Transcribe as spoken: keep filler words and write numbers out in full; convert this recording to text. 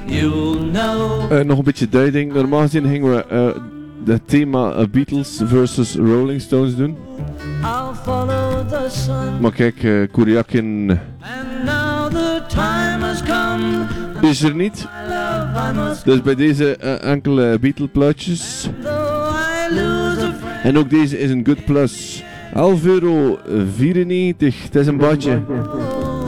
you'll know. Uh, nog een beetje duiding. Normaal gezien gingen we uh, het thema uh, Beatles versus Rolling Stones doen. I'll follow the sun. Maar kijk, uh, Kuriakin And now the time has come. is er niet. My love, I must. Dus bij deze uh, enkele Beatle plaatjes. Though I lose a friend. En ook deze is een good plus. elf euro vierennegentig. Het is een badje.